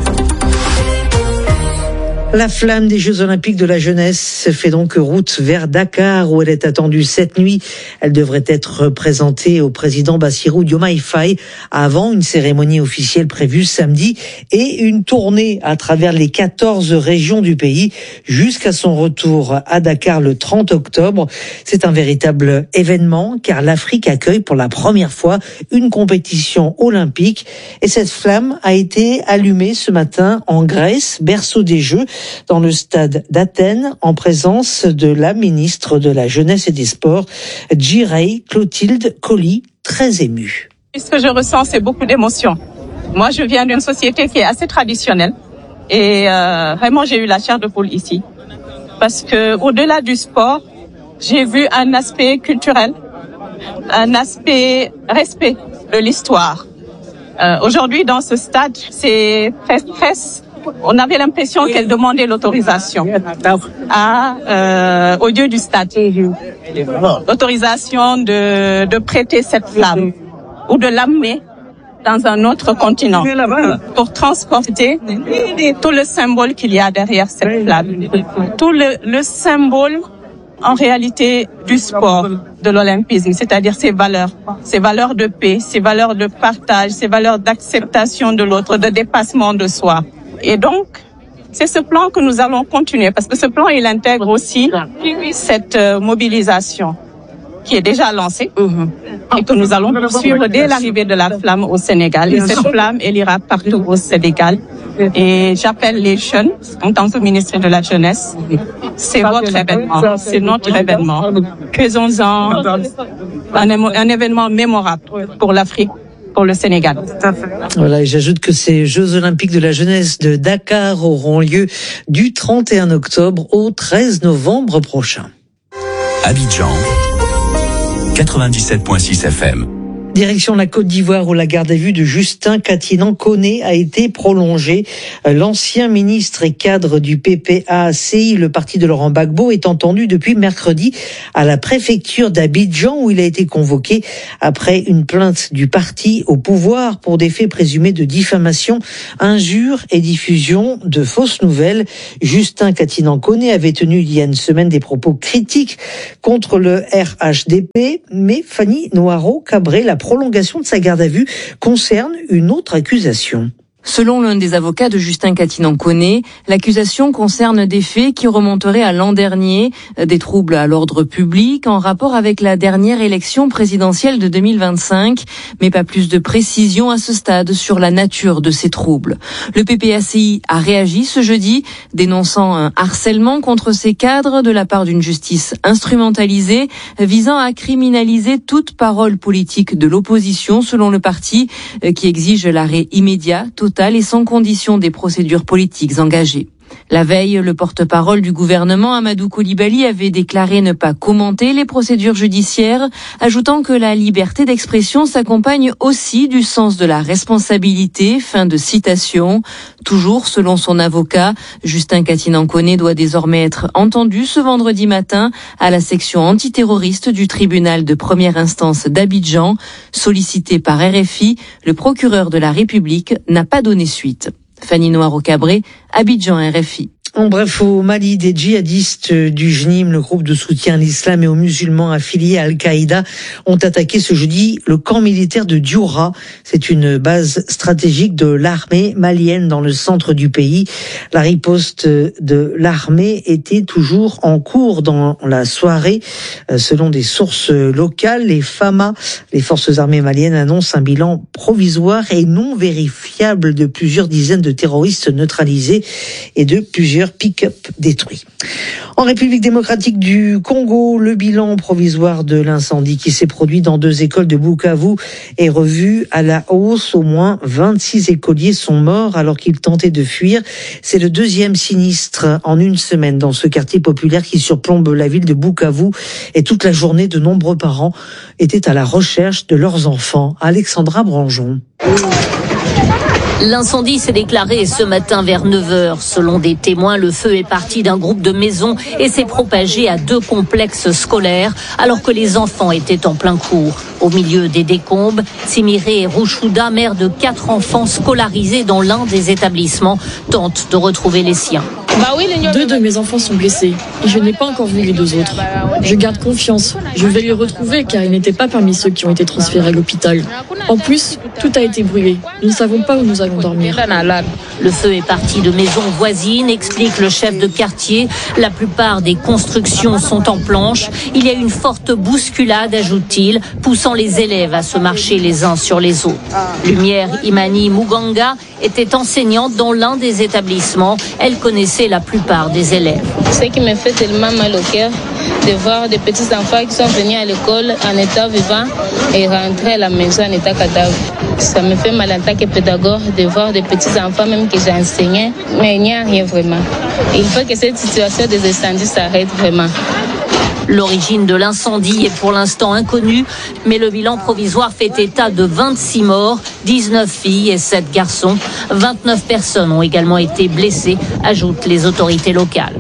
La flamme des Jeux Olympiques de la jeunesse fait donc route vers Dakar où elle est attendue cette nuit. Elle devrait être présentée au président Bassirou Diomaye Faye avant une cérémonie officielle prévue samedi et une tournée à travers les quatorze régions du pays jusqu'à son retour à Dakar le trente octobre. C'est un véritable événement car l'Afrique accueille pour la première fois une compétition olympique et cette flamme a été allumée ce matin en Grèce, berceau des Jeux, dans le stade d'Athènes, en présence de la ministre de la Jeunesse et des Sports, Jirey Clotilde Colli, très émue. Ce que je ressens, c'est beaucoup d'émotions. Moi, je viens d'une société qui est assez traditionnelle et euh, vraiment, j'ai eu la chair de poule ici. Parce que au-delà du sport, j'ai vu un aspect culturel, un aspect respect de l'histoire. Euh, aujourd'hui, dans ce stade, c'est presque on avait l'impression qu'elle demandait l'autorisation à, euh, au dieu du stade. L'autorisation de, de prêter cette flamme ou de l'amener dans un autre continent pour transporter tout le symbole qu'il y a derrière cette flamme. Tout le, le symbole en réalité du sport, de l'olympisme, c'est-à-dire ses valeurs, ses valeurs de paix, ses valeurs de partage, ses valeurs d'acceptation de l'autre, de dépassement de soi. Et donc, c'est ce plan que nous allons continuer, parce que ce plan, il intègre aussi cette euh, mobilisation qui est déjà lancée et que nous allons poursuivre dès l'arrivée de la flamme au Sénégal. Et cette flamme, elle ira partout au Sénégal. Et j'appelle les jeunes, en tant que ministre de la Jeunesse, c'est votre événement, c'est notre événement. Faisons-en un, un événement mémorable pour l'Afrique, pour le Sénégal. Voilà, et j'ajoute que ces Jeux Olympiques de la jeunesse de Dakar auront lieu du trente et un octobre au treize novembre prochain. Abidjan, quatre-vingt-dix-sept virgule six F M. Direction la Côte d'Ivoire où la garde à vue de Justin Katinan-Koné a été prolongée. L'ancien ministre et cadre du P P A C I, le parti de Laurent Gbagbo, est entendu depuis mercredi à la préfecture d'Abidjan où il a été convoqué après une plainte du parti au pouvoir pour des faits présumés de diffamation, injure et diffusion de fausses nouvelles. Justin Katinan-Koné avait tenu il y a une semaine des propos critiques contre le R H D P, mais Fanny Noiro-Cabré, la prolongation de sa garde à vue concerne une autre accusation. Selon l'un des avocats de Justin Katinan-Koné, l'accusation concerne des faits qui remonteraient à l'an dernier, des troubles à l'ordre public en rapport avec la dernière élection présidentielle de deux mille vingt-cinq, mais pas plus de précision à ce stade sur la nature de ces troubles. Le P P A C I a réagi ce jeudi, dénonçant un harcèlement contre ses cadres de la part d'une justice instrumentalisée, visant à criminaliser toute parole politique de l'opposition, selon le parti, qui exige l'arrêt immédiat, total et sans condition des procédures politiques engagées. La veille, le porte-parole du gouvernement, Amadou Coulibaly, avait déclaré ne pas commenter les procédures judiciaires, ajoutant que la liberté d'expression s'accompagne aussi du sens de la responsabilité. Fin de citation. Toujours selon son avocat, Justin Katinan-Koné doit désormais être entendu ce vendredi matin à la section antiterroriste du tribunal de première instance d'Abidjan. Sollicité par R F I, le procureur de la République n'a pas donné suite. Fanny Noiro-Cabré, Abidjan, R F I. En bref, au Mali, des djihadistes du J N I M, le groupe de soutien à l'islam et aux musulmans affiliés à Al-Qaïda, ont attaqué ce jeudi le camp militaire de Dioura. C'est une base stratégique de l'armée malienne dans le centre du pays. La riposte de l'armée était toujours en cours dans la soirée. Selon des sources locales, les F A M A, les forces armées maliennes, annoncent un bilan provisoire et non vérifiable de plusieurs dizaines de terroristes neutralisés et de plusieurs pick-up détruits. En République démocratique du Congo, le bilan provisoire de l'incendie qui s'est produit dans deux écoles de Bukavu est revu à la hausse. Au moins vingt-six écoliers sont morts alors qu'ils tentaient de fuir. C'est le deuxième sinistre en une semaine dans ce quartier populaire qui surplombe la ville de Bukavu. Et toute la journée, de nombreux parents étaient à la recherche de leurs enfants. Alexandra Branjon. L'incendie s'est déclaré ce matin vers neuf heures. Selon des témoins, le feu est parti d'un groupe de maisons et s'est propagé à deux complexes scolaires alors que les enfants étaient en plein cours. Au milieu des décombres, Tsimiré Rouchouda, mère de quatre enfants scolarisés dans l'un des établissements, tente de retrouver les siens. Deux de mes enfants sont blessés et je n'ai pas encore vu les deux autres. Je garde confiance. Je vais les retrouver car ils n'étaient pas parmi ceux qui ont été transférés à l'hôpital. En plus, tout a été brûlé. Nous ne savons pas où nous allons dormir. Le feu est parti de maisons voisines, explique le chef de quartier. La plupart des constructions sont en planches. Il y a une forte bousculade, ajoute-t-il, poussant les élèves à se marcher les uns sur les autres. Lumière Imani Muganga était enseignante dans l'un des établissements. Elle connaissait la plupart des élèves. Ce qui me fait tellement mal au cœur de voir des petits enfants qui sont venus à l'école en état vivant et rentrer à la maison en état cadavre. Ça me fait mal en tant que pédagogue de voir des petits enfants même que j'ai enseignés, mais il n'y a rien vraiment. Il faut que cette situation des incendies s'arrête vraiment. L'origine de l'incendie est pour l'instant inconnue, mais le bilan provisoire fait état de vingt-six morts, dix-neuf filles et sept garçons. vingt-neuf personnes ont également été blessées, ajoutent les autorités locales.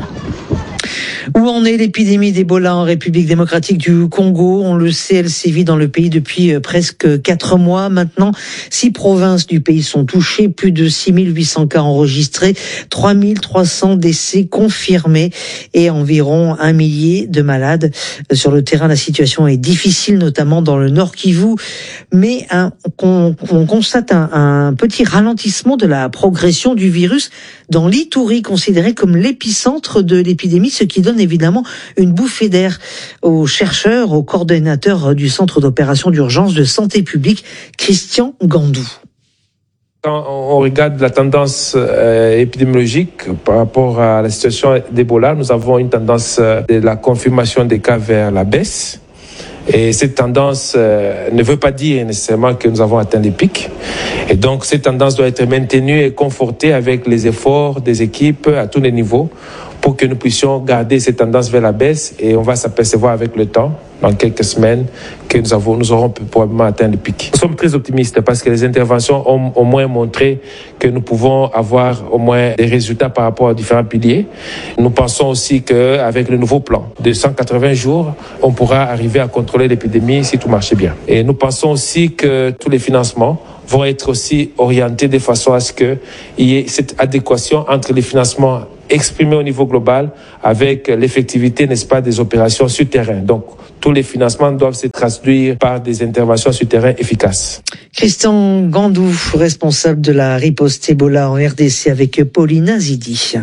Où en est l'épidémie d'Ebola en République démocratique du Congo? On le sait, elle sévit dans le pays depuis presque quatre mois maintenant. Six provinces du pays sont touchées, plus de six mille huit cents cas enregistrés, trois mille trois cents décès confirmés et environ un millier de malades. Sur le terrain, la situation est difficile, notamment dans le Nord Kivu, mais un, on, on constate un, un petit ralentissement de la progression du virus dans l'Ituri, considéré comme l'épicentre de l'épidémie, ce qui donne évidemment une bouffée d'air aux chercheurs, aux coordonnateurs du Centre d'opération d'urgence de santé publique, Christian Gandou. Quand on regarde la tendance euh, épidémiologique par rapport à la situation d'Ebola, nous avons une tendance euh, de la confirmation des cas vers la baisse. Et cette tendance euh, ne veut pas dire nécessairement que nous avons atteint les pics. Et donc cette tendance doit être maintenue et confortée avec les efforts des équipes à tous les niveaux pour que nous puissions garder cette tendance vers la baisse, et on va s'apercevoir avec le temps, dans quelques semaines, que nous, avons, nous aurons probablement atteint le pic. Nous sommes très optimistes parce que les interventions ont au moins montré que nous pouvons avoir au moins des résultats par rapport aux différents piliers. Nous pensons aussi qu'avec le nouveau plan de cent quatre-vingts jours, on pourra arriver à contrôler l'épidémie si tout marche bien. Et nous pensons aussi que tous les financements vont être aussi orientés de façon à ce qu'il y ait cette adéquation entre les financements exprimés au niveau global avec l'effectivité, n'est-ce pas, des opérations sur terrain. Donc, tous les financements doivent se traduire par des interventions sur terrain efficaces. Christian Gandou, responsable de la riposte Ebola en R D C avec Paulina Zidi.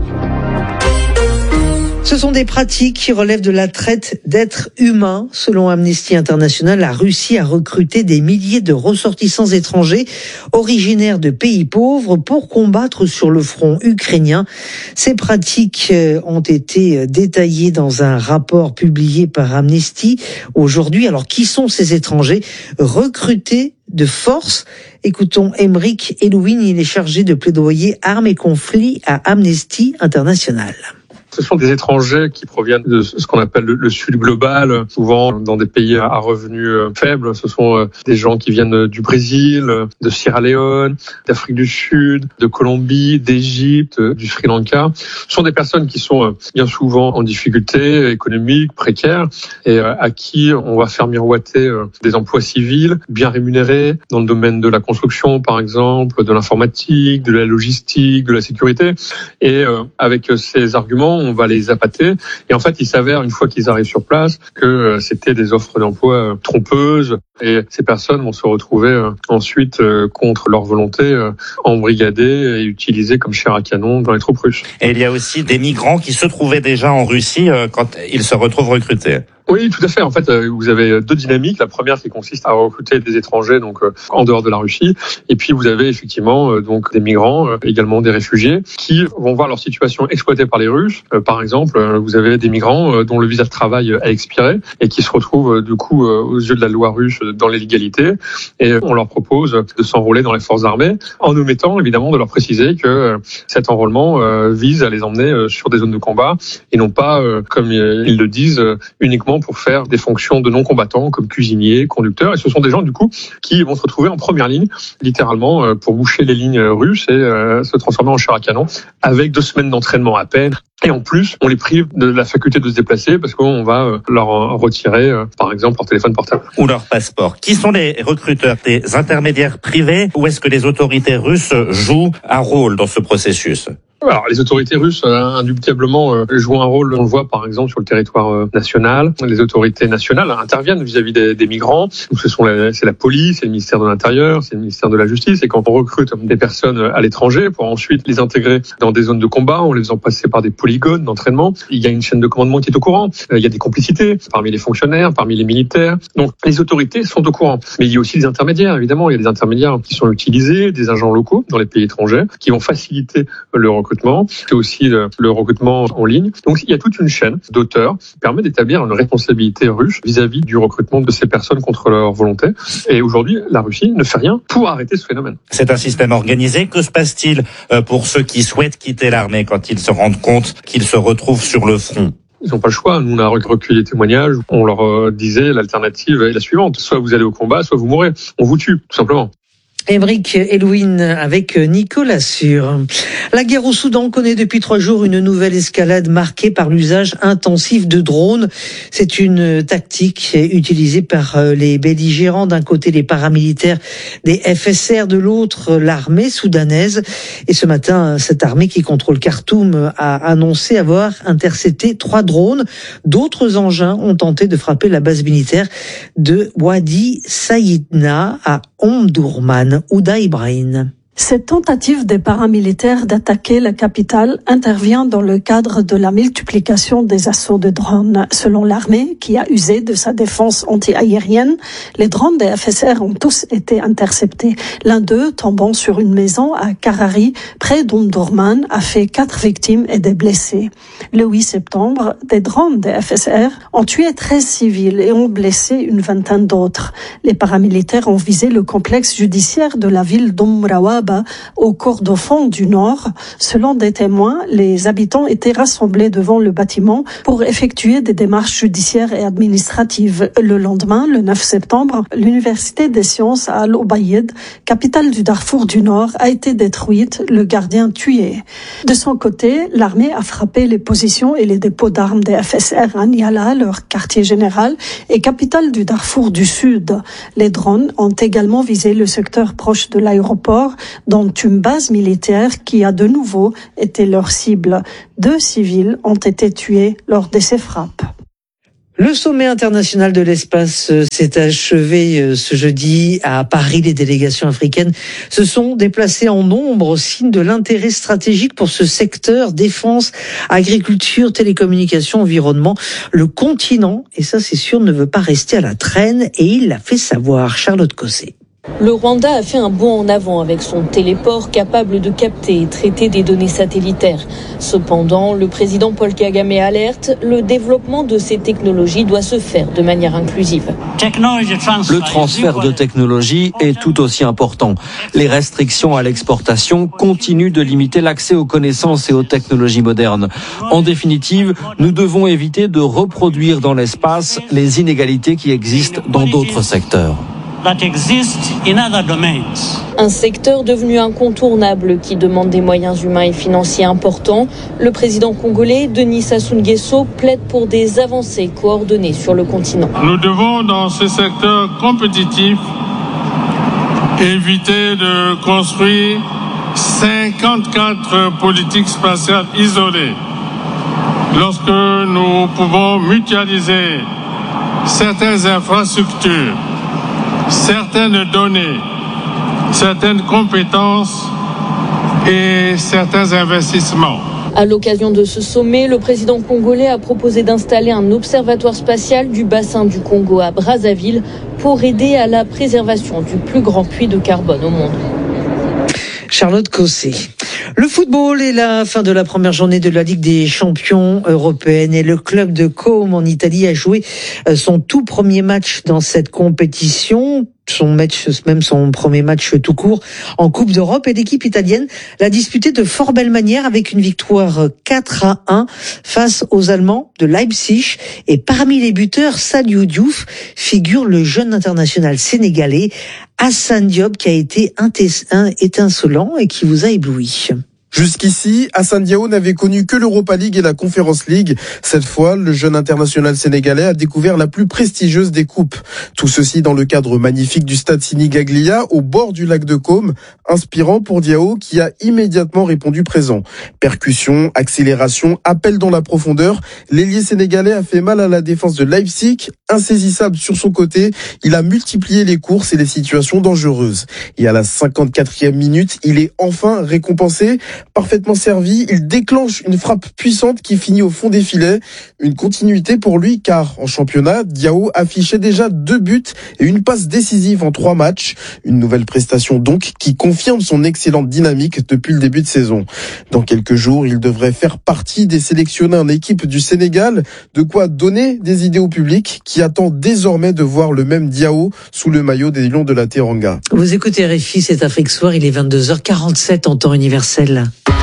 Ce sont des pratiques qui relèvent de la traite d'êtres humains. Selon Amnesty International, la Russie a recruté des milliers de ressortissants étrangers originaires de pays pauvres pour combattre sur le front ukrainien. Ces pratiques ont été détaillées dans un rapport publié par Amnesty aujourd'hui. Alors, qui sont ces étrangers recrutés de force? Écoutons Aymeric Elouin, il est chargé de plaidoyer armes et conflits à Amnesty International. Ce sont des étrangers qui proviennent de ce qu'on appelle le sud global, souvent dans des pays à revenus faibles. Ce sont des gens qui viennent du Brésil, de Sierra Leone, d'Afrique du Sud, de Colombie, d'Égypte, du Sri Lanka. Ce sont des personnes qui sont bien souvent en difficulté économique, précaire, et à qui on va faire miroiter des emplois civils bien rémunérés dans le domaine de la construction, par exemple, de l'informatique, de la logistique, de la sécurité. Et avec ces arguments, on va les appâter. Et en fait, il s'avère, une fois qu'ils arrivent sur place, que c'était des offres d'emploi trompeuses. Et ces personnes vont se retrouver ensuite, contre leur volonté, embrigadées et utilisées comme chair à canon dans les troupes russes. Et il y a aussi des migrants qui se trouvaient déjà en Russie quand ils se retrouvent recrutés. Oui, tout à fait. En fait, vous avez deux dynamiques. La première qui consiste à recruter des étrangers donc en dehors de la Russie, et puis vous avez effectivement donc des migrants, également des réfugiés, qui vont voir leur situation exploitée par les Russes. Par exemple, vous avez des migrants dont le visa de travail a expiré et qui se retrouvent du coup aux yeux de la loi russe dans l'illégalité, et on leur propose de s'enrôler dans les forces armées en omettant évidemment de leur préciser que cet enrôlement vise à les emmener sur des zones de combat et non pas, comme ils le disent, uniquement pour faire des fonctions de non-combattants comme cuisiniers, conducteurs. Et ce sont des gens, du coup, qui vont se retrouver en première ligne, littéralement, pour boucher les lignes russes et euh, se transformer en chair à canon, avec deux semaines d'entraînement à peine. Et en plus, on les prive de la faculté de se déplacer parce qu'on va leur retirer, par exemple, leur téléphone portable. Ou leur passeport. Qui sont les recruteurs? Des intermédiaires privés, ou est-ce que les autorités russes jouent un rôle dans ce processus? Alors, les autorités russes, euh, indubitablement, euh, jouent un rôle, on le voit par exemple sur le territoire euh, national. Les autorités nationales interviennent vis-à-vis des, des migrants. Donc, ce sont la, c'est la police, c'est le ministère de l'Intérieur, c'est le ministère de la Justice. Et quand on recrute des personnes à l'étranger pour ensuite les intégrer dans des zones de combat, en les faisant passer par des polygones d'entraînement, il y a une chaîne de commandement qui est au courant. Euh, il y a des complicités parmi les fonctionnaires, parmi les militaires. Donc, les autorités sont au courant. Mais il y a aussi des intermédiaires, évidemment. Il y a des intermédiaires qui sont utilisés, des agents locaux dans les pays étrangers, qui vont faciliter le recrutement. C'est aussi le, le recrutement en ligne. Donc, il y a toute une chaîne d'auteurs qui permet d'établir une responsabilité russe vis-à-vis du recrutement de ces personnes contre leur volonté. Et aujourd'hui, la Russie ne fait rien pour arrêter ce phénomène. C'est un système organisé. Que se passe-t-il pour ceux qui souhaitent quitter l'armée quand ils se rendent compte qu'ils se retrouvent sur le front? Ils n'ont pas le choix. Nous, on a recueilli des témoignages. On leur disait l'alternative est la suivante. Soit vous allez au combat, soit vous mourrez. On vous tue, tout simplement. Aymeric Elouin avec Nicolas Sûr. La guerre au Soudan connaît depuis trois jours une nouvelle escalade marquée par l'usage intensif de drones. C'est une tactique utilisée par les belligérants. D'un côté, les paramilitaires des F S R, de l'autre, l'armée soudanaise. Et ce matin, cette armée qui contrôle Khartoum a annoncé avoir intercepté trois drones. D'autres engins ont tenté de frapper la base militaire de Wadi Saïdna à Omdurman. Ouda Ibrahim. Cette tentative des paramilitaires d'attaquer la capitale intervient dans le cadre de la multiplication des assauts de drones. Selon l'armée, qui a usé de sa défense anti-aérienne, les drones des F S R ont tous été interceptés. L'un d'eux, tombant sur une maison à Karari, près d'Omdurman, a fait quatre victimes et des blessés. Le huit septembre, des drones des F S R ont tué treize civils et ont blessé une vingtaine d'autres. Les paramilitaires ont visé le complexe judiciaire de la ville d'Omrawa combat au Kordofan du Nord. Selon des témoins, les habitants étaient rassemblés devant le bâtiment pour effectuer des démarches judiciaires et administratives. Le lendemain, le neuf septembre, l'Université des sciences à Al-Obaïd, capitale du Darfour du Nord, a été détruite, le gardien tué. De son côté, l'armée a frappé les positions et les dépôts d'armes des F S R à Niala, leur quartier général, et capitale du Darfour du Sud. Les drones ont également visé le secteur proche de l'aéroport, dont une base militaire qui a de nouveau été leur cible. Deux civils ont été tués lors de ces frappes. Le sommet international de l'espace s'est achevé ce jeudi à Paris. Les délégations africaines se sont déplacées en nombre au signe de l'intérêt stratégique pour ce secteur, défense, agriculture, télécommunications, environnement. Le continent, et ça c'est sûr, ne veut pas rester à la traîne et il l'a fait savoir. Charlotte Cosset. Le Rwanda a fait un bond en avant avec son téléport capable de capter et traiter des données satellitaires. Cependant, le président Paul Kagame alerte, le développement de ces technologies doit se faire de manière inclusive. Le transfert de technologie est tout aussi important. Les restrictions à l'exportation continuent de limiter l'accès aux connaissances et aux technologies modernes. En définitive, nous devons éviter de reproduire dans l'espace les inégalités qui existent dans d'autres secteurs. Un secteur devenu incontournable qui demande des moyens humains et financiers importants. Le président congolais, Denis Sassou Nguesso, plaide pour des avancées coordonnées sur le continent. Nous devons, dans ce secteur compétitif, éviter de construire cinquante-quatre politiques spatiales isolées. Lorsque nous pouvons mutualiser certaines infrastructures, certaines données, certaines compétences et certains investissements. À l'occasion de ce sommet, le président congolais a proposé d'installer un observatoire spatial du bassin du Congo à Brazzaville pour aider à la préservation du plus grand puits de carbone au monde. Charlotte Cosset. Le football est la fin de la première journée de la Ligue des champions européenne et le club de Côme en Italie a joué son tout premier match dans cette compétition. Son match, même son premier match tout court en Coupe d'Europe, et l'équipe italienne l'a disputé de fort belle manière avec une victoire quatre à un face aux Allemands de Leipzig. Et parmi les buteurs, Saliou Diouf figure le jeune international sénégalais Assane Diop qui a été étincelant et qui vous a ébloui. Jusqu'ici, Assane Diao n'avait connu que l'Europa League et la Conference League. Cette fois, le jeune international sénégalais a découvert la plus prestigieuse des coupes. Tout ceci dans le cadre magnifique du stade Sinigaglia, au bord du lac de Côme, inspirant pour Diao qui a immédiatement répondu présent. Percussion, accélération, appel dans la profondeur, l'ailier sénégalais a fait mal à la défense de Leipzig. Insaisissable sur son côté, il a multiplié les courses et les situations dangereuses. Et à la cinquante-quatrième minute, il est enfin récompensé. Parfaitement servi, il déclenche une frappe puissante qui finit au fond des filets. Une continuité pour lui car en championnat, Diao affichait déjà deux buts et une passe décisive en trois matchs. Une nouvelle prestation donc qui confirme son excellente dynamique depuis le début de saison. Dans quelques jours, il devrait faire partie des sélectionnés en équipe du Sénégal. De quoi donner des idées au public qui attend désormais de voir le même Diao sous le maillot des Lions de la Teranga. Vous écoutez R F I, c'est Afrique Soir, il est vingt-deux heures quarante-sept en temps universel.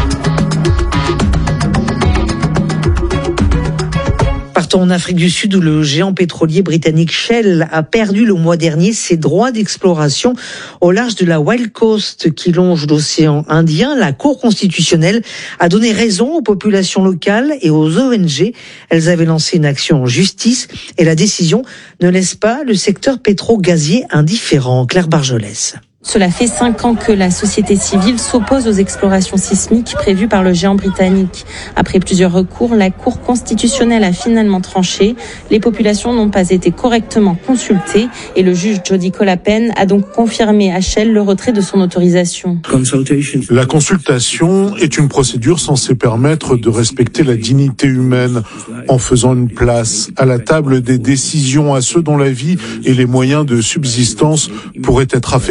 Partons en Afrique du Sud où le géant pétrolier britannique Shell a perdu le mois dernier ses droits d'exploration au large de la Wild Coast qui longe l'océan Indien. La Cour constitutionnelle a donné raison aux populations locales et aux O N G. Elles avaient lancé une action en justice et la décision ne laisse pas le secteur pétro-gazier indifférent. Claire Barjolès. Cela fait cinq ans que la société civile s'oppose aux explorations sismiques prévues par le géant britannique. Après plusieurs recours, la Cour constitutionnelle a finalement tranché. Les populations n'ont pas été correctement consultées et le juge Jody Colapen a donc confirmé à Shell le retrait de son autorisation. La consultation est une procédure censée permettre de respecter la dignité humaine en faisant une place à la table des décisions à ceux dont la vie et les moyens de subsistance pourraient être affectés.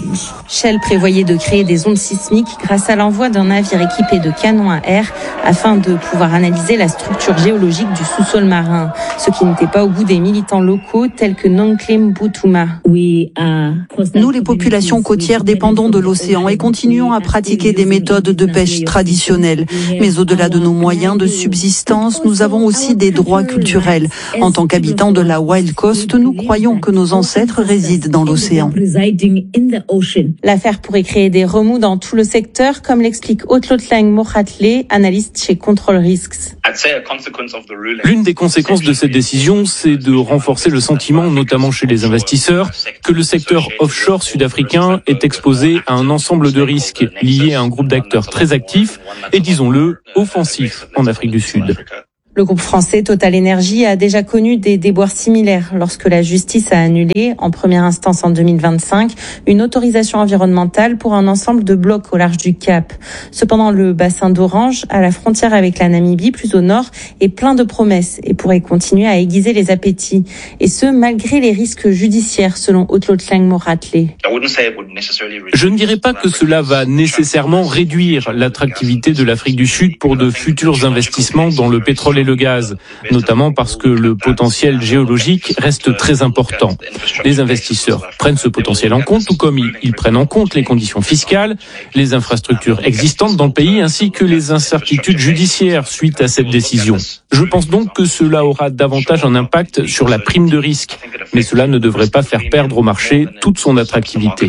Shell prévoyait de créer des ondes sismiques grâce à l'envoi d'un navire équipé de canons à air afin de pouvoir analyser la structure géologique du sous-sol marin, ce qui n'était pas au goût des militants locaux tels que Nonklem Boutouma. Nous, les populations côtières, dépendons de l'océan et continuons à pratiquer des méthodes de pêche traditionnelles. Mais au-delà de nos moyens de subsistance, nous avons aussi des droits culturels. En tant qu'habitants de la Wild Coast, nous croyons que nos ancêtres résident dans l'océan. L'affaire pourrait créer des remous dans tout le secteur, comme l'explique Otlotlang Mohatle, analyste chez Control Risks. L'une des conséquences de cette décision, c'est de renforcer le sentiment, notamment chez les investisseurs, que le secteur offshore sud-africain est exposé à un ensemble de risques liés à un groupe d'acteurs très actifs et, disons-le, offensifs en Afrique du Sud. Le groupe français Total Energy a déjà connu des déboires similaires lorsque la justice a annulé, en première instance en deux mille vingt-cinq, une autorisation environnementale pour un ensemble de blocs au large du Cap. Cependant, le bassin d'Orange, à la frontière avec la Namibie, plus au nord, est plein de promesses et pourrait continuer à aiguiser les appétits. Et ce, malgré les risques judiciaires, selon Otlotlang Mohatle. Je ne dirais pas que cela va nécessairement réduire l'attractivité de l'Afrique du Sud pour de futurs investissements dans le pétrole et le gaz, notamment parce que le potentiel géologique reste très important. Les investisseurs prennent ce potentiel en compte, tout comme ils, ils prennent en compte les conditions fiscales, les infrastructures existantes dans le pays, ainsi que les incertitudes judiciaires suite à cette décision. Je pense donc que cela aura davantage un impact sur la prime de risque, mais cela ne devrait pas faire perdre au marché toute son attractivité.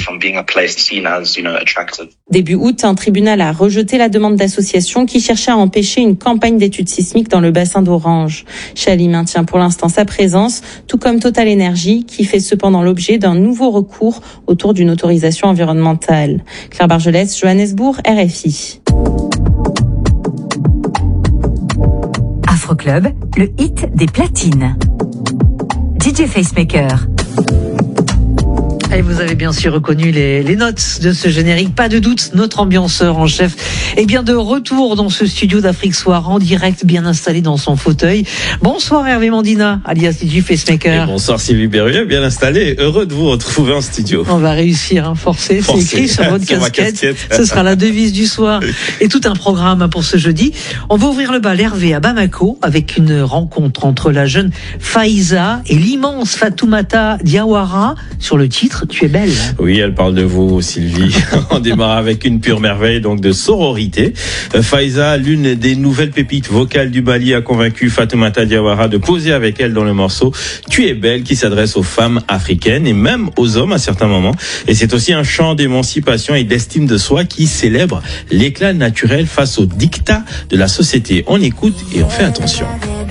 Début août, un tribunal a rejeté la demande d'association qui cherchait à empêcher une campagne d'études sismiques dans le bassin d'Orange. Shell y maintient pour l'instant sa présence, tout comme Total Energy, qui fait cependant l'objet d'un nouveau recours autour d'une autorisation environnementale. Claire Bargelès, Johannesburg, R F I. Afroclub, le hit des platines. D J Facemaker. Et vous avez bien sûr reconnu les, les notes de ce générique, pas de doute, notre ambianceur en chef est bien de retour dans ce studio d'Afrique Soir, en direct, bien installé dans son fauteuil. Bonsoir Hervé Mandina, alias D J Facemaker. Et bonsoir Sylvie Berruet, bien installé, heureux de vous retrouver en studio. On va réussir, hein, forcé, c'est écrit sur votre casquette. casquette. Ce sera la devise du soir et tout un programme pour ce jeudi. On va ouvrir le bal Hervé à Bamako avec une rencontre entre la jeune Faiza et l'immense Fatoumata Diawara sur le titre Tu es belle. Oui, elle parle de vous, Sylvie. On démarre avec une pure merveille, donc de sororité. Faiza, l'une des nouvelles pépites vocales du Mali, a convaincu Fatoumata Diawara de poser avec elle dans le morceau Tu es belle, qui s'adresse aux femmes africaines et même aux hommes à certains moments. Et c'est aussi un chant d'émancipation et d'estime de soi qui célèbre l'éclat naturel face au dictat de la société. On écoute et on fait attention.